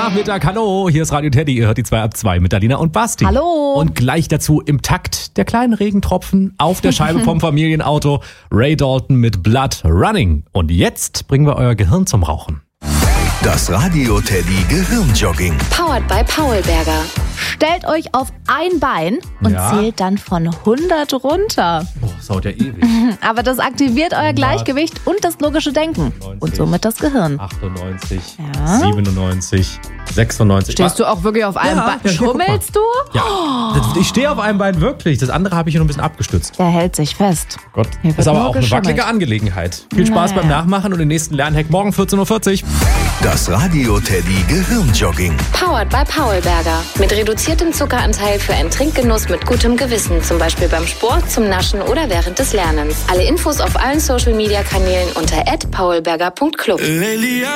Nachmittag, hallo, hier ist Radio Teddy, ihr hört die 2 ab 2 mit Alina und Basti. Hallo. Und gleich dazu im Takt der kleinen Regentropfen auf der Scheibe vom Familienauto, Ray Dalton mit Blood Running. Und jetzt bringen wir euer Gehirn zum Rauchen. Das Radio Teddy Gehirnjogging. Powered by Paulberger. Stellt euch auf ein Bein und zählt dann von 100 runter. Oh, das dauert ja ewig. Aber das aktiviert euer Gleichgewicht und das logische Denken. 90, und somit das Gehirn. 98, Ja. 97, 96. Stehst du auch wirklich auf einem Bein? ja, Schummelst du? Ja, ich stehe auf einem Bein wirklich. Das andere habe ich nur ein bisschen abgestützt. Der hält sich fest. Gott, Hier das wird ist aber nur auch eine geschummelt. wackelige Angelegenheit. Viel Spaß beim Nachmachen und den nächsten Lernhack morgen 14.40 Uhr. Das Radio Teddy Gehirnjogging. Powered by Paulberger. Mit reduziertem Zuckeranteil für einen Trinkgenuss mit gutem Gewissen. Zum Beispiel beim Sport, zum Naschen oder während des Lernens. Alle Infos auf allen Social-Media-Kanälen unter @paulberger.club.